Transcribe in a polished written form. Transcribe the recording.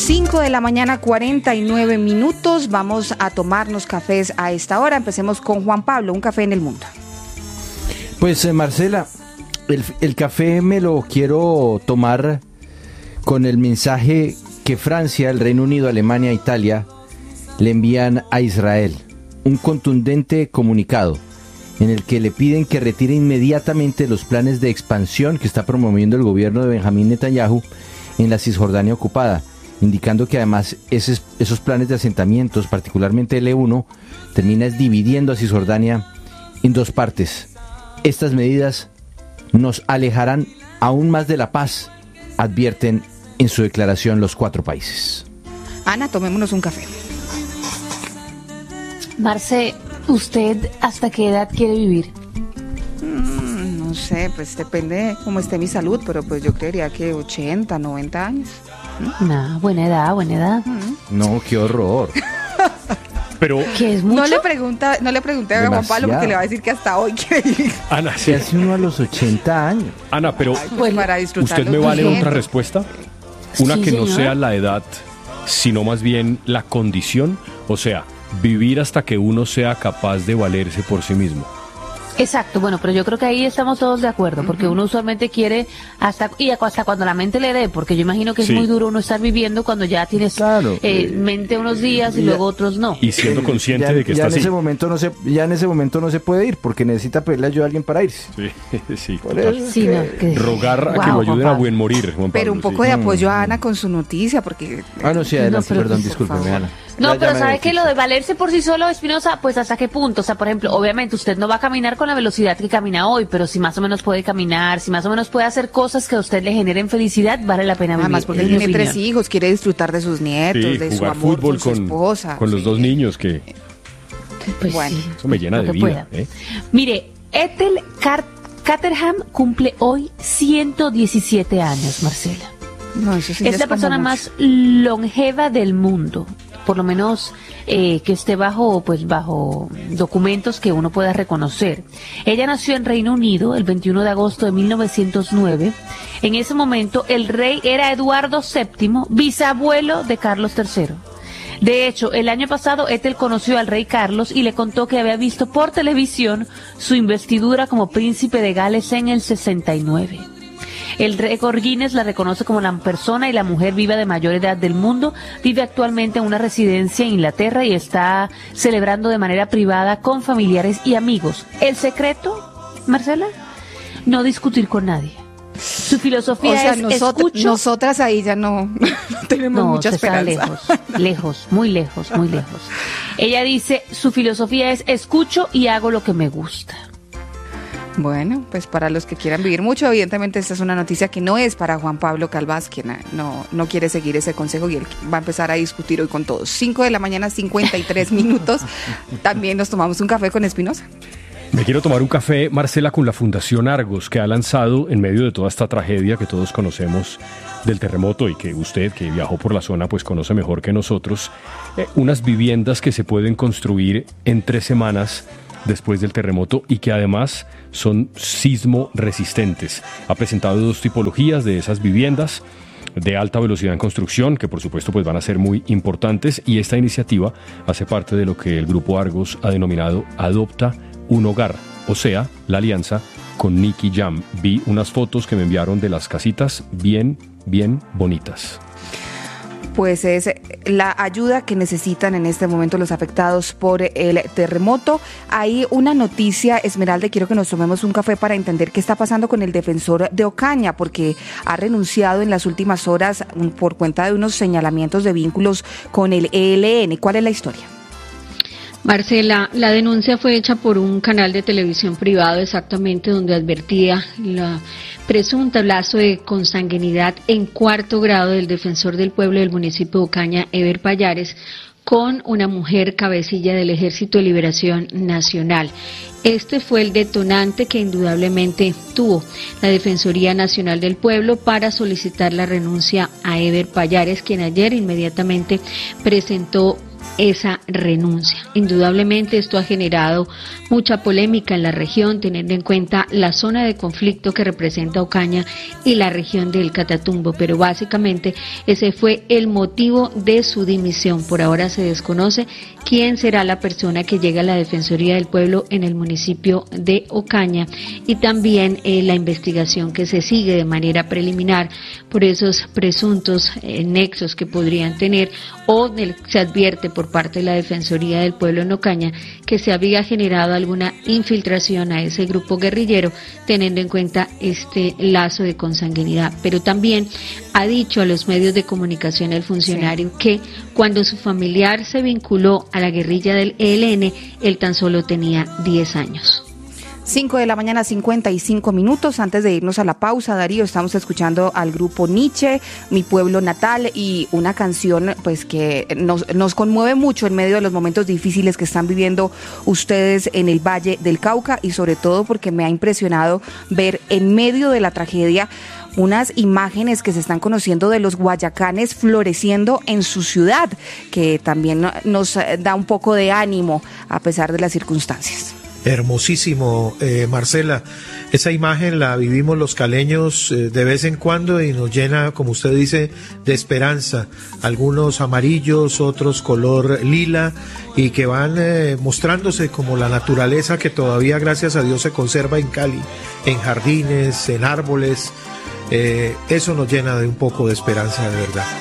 5 de la mañana, 49 minutos. Vamos a tomarnos cafés a esta hora. Empecemos con Juan Pablo, un café en el mundo. Pues Marcela, el café me lo quiero tomar con el mensaje que Francia, el Reino Unido, Alemania e Italia le envían a Israel. Un contundente comunicado en el que le piden que retire inmediatamente los planes de expansión que está promoviendo el gobierno de Benjamín Netanyahu en la Cisjordania ocupada, indicando que además esos planes de asentamientos, particularmente el E1, termina dividiendo a Cisjordania en dos partes. Estas medidas nos alejarán aún más de la paz, advierten en su declaración los 4 países. Ana, tomémonos un café. Marce, ¿usted hasta qué edad quiere vivir? No sé, pues depende de cómo esté mi salud, pero pues yo creería que 80, 90 años. Nah, buena edad, buena edad. No, qué horror. Pero ¿Qué es mucho? No le pregunté a Juan Pablo porque le va a decir que hasta hoy quiere vivir. Ana, Se hace uno a los 80 años. Ana, pero Ay, pues para disfrutar. ¿usted me vale otra respuesta? Una Sí, que no señor. sea la edad, sino más bien la condición, o sea, vivir hasta que uno sea capaz de valerse por sí mismo. Exacto, bueno, pero yo creo que ahí estamos todos de acuerdo, porque uno usualmente quiere hasta cuando la mente le dé, porque yo imagino que es Sí. muy duro uno estar viviendo cuando ya tienes Claro. mente unos días y Ya. luego otros no. Y siendo consciente de que está en así. ese momento no se puede ir porque necesita pedirle ayuda a alguien para irse. Sí, sí, Por total. eso es Sí, que- no, que- Rogar a que Guau, lo ayuden Juan a Pablo. buen morir, Juan Pablo. Pero un poco sí. de apoyo a Ana con su noticia, porque... Ah, no, sí, adelante, pero perdón, por discúlpeme, favor. Ana. No, Ya pero me ¿sabe que beneficio. lo de valerse por sí solo, Espinosa? Pues ¿hasta qué punto? O sea, por ejemplo, obviamente usted no va a caminar con la velocidad que camina hoy, pero si más o menos puede caminar, si más o menos puede hacer cosas que a usted le generen felicidad, vale la pena vivir. Además, porque es él mi tiene 3 opinión. hijos, quiere disfrutar de sus nietos, Sí, de su jugar amor fútbol con su esposa. con los Sí. 2 niños que Pues Bueno, sí, eso me llena lo de que vida. pueda. Mire, Ethel Caterham cumple hoy 117 años, Marcela. No, eso sí ya Es la como persona mucho. más longeva del mundo, por lo menos que esté bajo documentos que uno pueda reconocer. Ella nació en Reino Unido el 21 de agosto de 1909. En ese momento el rey era Eduardo VII, bisabuelo de Carlos III. De hecho, el año pasado Ethel conoció al rey Carlos y le contó que había visto por televisión su investidura como príncipe de Gales en el 69. El récord Guinness la reconoce como la persona y la mujer viva de mayor edad del mundo. Vive actualmente en una residencia en Inglaterra y está celebrando de manera privada con familiares y amigos. El secreto, Marcela, no discutir con nadie. Su filosofía O sea, es escucho. nosotras ahí ya no tenemos mucha se está esperanza. lejos, muy lejos, muy lejos. Ella dice, su filosofía es escucho y hago lo que me gusta. Bueno, pues para los que quieran vivir mucho, evidentemente esta es una noticia que no es para Juan Pablo Calvás, que no quiere seguir ese consejo y él va a empezar a discutir hoy con todos. 5 de la mañana, 53 minutos. También nos tomamos un café con Espinosa. Me quiero tomar un café, Marcela, con la Fundación Argos, que ha lanzado, en medio de toda esta tragedia que todos conocemos del terremoto y que usted, que viajó por la zona, pues conoce mejor que nosotros, unas viviendas que se pueden construir en 3 semanas después del terremoto y que además son sismo resistentes. Ha presentado 2 tipologías de esas viviendas de alta velocidad en construcción, que por supuesto pues van a ser muy importantes, y esta iniciativa hace parte de lo que el Grupo Argos ha denominado Adopta un Hogar, o sea, la alianza con Nicky Jam. Vi unas fotos que me enviaron de las casitas bien bonitas. Pues es la ayuda que necesitan en este momento los afectados por el terremoto. Hay una noticia, Esmeralda, quiero que nos tomemos un café para entender qué está pasando con el defensor de Ocaña, porque ha renunciado en las últimas horas por cuenta de unos señalamientos de vínculos con el ELN. ¿Cuál es la historia? Marcela, la denuncia fue hecha por un canal de televisión privado exactamente donde advertía la presunta lazo de consanguinidad en 4º grado del defensor del pueblo del municipio de Ocaña, Ever Payares, con una mujer cabecilla del Ejército de Liberación Nacional. Este fue el detonante que indudablemente tuvo la Defensoría Nacional del Pueblo para solicitar la renuncia a Ever Payares, quien ayer inmediatamente presentó esa renuncia. Indudablemente esto ha generado mucha polémica en la región, teniendo en cuenta la zona de conflicto que representa Ocaña y la región del Catatumbo, pero básicamente ese fue el motivo de su dimisión. Por ahora se desconoce quién será la persona que llegue a la Defensoría del Pueblo en el municipio de Ocaña, y también la investigación que se sigue de manera preliminar por esos presuntos nexos que podrían tener, o se advierte por parte de la Defensoría del Pueblo en Ocaña que se había generado alguna infiltración a ese grupo guerrillero, teniendo en cuenta este lazo de consanguinidad. Pero también ha dicho a los medios de comunicación el funcionario que cuando su familiar se vinculó a la guerrilla del ELN, él tan solo tenía 10 años. 5 de la mañana, 55 minutos. Antes de irnos a la pausa, Darío, estamos escuchando al grupo Nietzsche, Mi Pueblo Natal, y una canción pues que nos conmueve mucho en medio de los momentos difíciles que están viviendo ustedes en el Valle del Cauca, y sobre todo porque me ha impresionado ver en medio de la tragedia unas imágenes que se están conociendo de los guayacanes floreciendo en su ciudad, que también nos da un poco de ánimo a pesar de las circunstancias. Hermosísimo, Marcela. Esa imagen la vivimos los caleños de vez en cuando y nos llena, como usted dice, de esperanza. Algunos amarillos, otros color lila, y que van mostrándose como la naturaleza que todavía, gracias a Dios, se conserva en Cali, en jardines, en árboles. Eso nos llena de un poco de esperanza, de verdad.